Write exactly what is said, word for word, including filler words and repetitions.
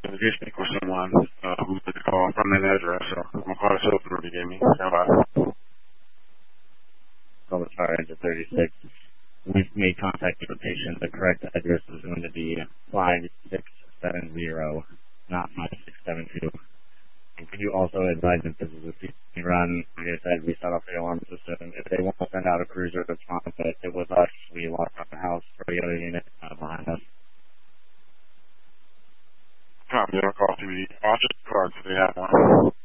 Did you speak with someone uh, who took the call from that address? So I'm going to call the sales number you gave me. Stand by. So it's fire engine thirty-six. We've made contact with the patient. The correct address is going to be five six seven zero, not five six seven two. And could you also advise that this is a C C run? Like I said, we set off the alarm system. If they want to send out a cruiser, that's fine, but it was us. We locked up the house for the other unit uh, behind us. Copy. I'll call through the office cards if they have one.